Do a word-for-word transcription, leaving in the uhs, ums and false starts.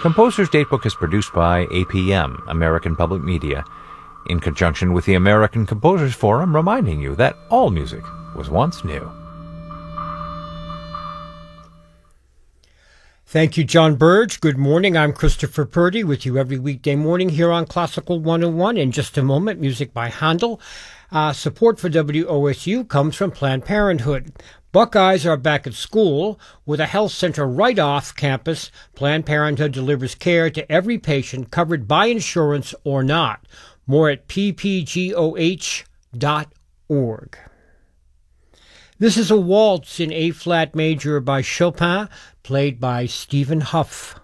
Composer's Datebook is produced by A P M, American Public Media, in conjunction with the American Composers Forum, reminding you that all music was once new. Thank you, John Burge. Good morning. I'm Christopher Purdy with you every weekday morning here on Classical one oh one. In just a moment, music by Handel. Uh, support for W O S U comes from Planned Parenthood. Buckeyes are back at school. With a health center right off campus, Planned Parenthood delivers care to every patient covered by insurance or not. More at p p g o h dot org. This is a waltz in A-flat major by Chopin, played by Stephen Huff.